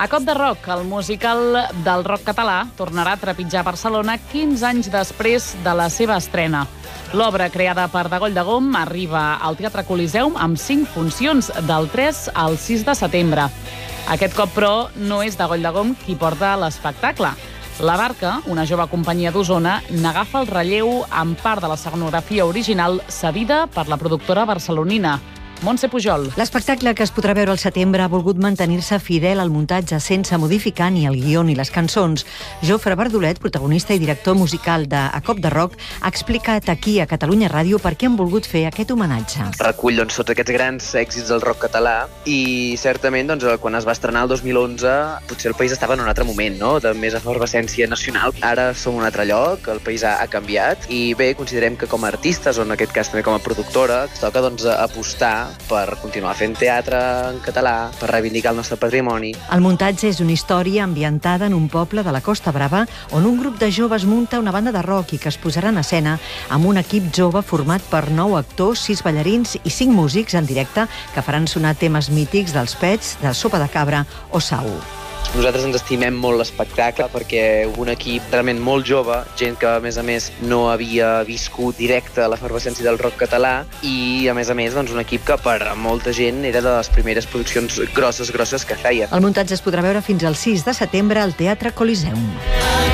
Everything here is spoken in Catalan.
A Cop de Rock, el musical del rock català, tornarà a trepitjar Barcelona 15 anys després de la seva estrena. L'obra, creada per Degoll de Gom, arriba al Teatre Coliseum amb 5 funcions, del 3 al 6 de setembre. Aquest cop, però, no és Degoll de Gom qui porta l'espectacle. La Barca, una jove companyia d'Osona, n'agafa el relleu amb part de la escenografia original cedida per la productora barcelonina. Montse Pujol. L'espectacle, que es podrà veure al setembre, ha volgut mantenir-se fidel al muntatge sense modificar ni el guió ni les cançons. Jofre Bardolet, protagonista i director musical de A Cop de Rock, ha explicat aquí a Catalunya Ràdio per què han volgut fer aquest homenatge. Recull tots aquests grans èxits del rock català i certament quan es va estrenar el 2011 potser el país estava en un altre moment, no? De més efervescència nacional. Ara som un altre lloc, el país ha canviat i bé, considerem que com a artistes o en aquest cas també com a productora toca apostar per continuar fent teatre en català, per reivindicar el nostre patrimoni. El muntatge és una història ambientada en un poble de la Costa Brava on un grup de joves munta una banda de rock i que es posarà en escena amb un equip jove format per 9 actors, 6 ballarins i 5 músics en directe que faran sonar temes mítics dels Pets, de Sopa de Cabra o Sau. Nosaltres ens estimem molt l'espectacle perquè un equip realment molt jove, gent que a més no havia viscut directe l'efervescència del rock català i a més un equip que per a molta gent era de les primeres produccions grosses que feien. El muntatge es podrà veure fins al 6 de setembre al Teatre Coliseum.